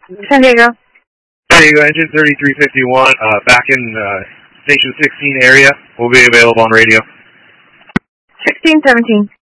San Diego. San Diego, engine 3351, back in Station 16 area. Will be available on radio. 1617.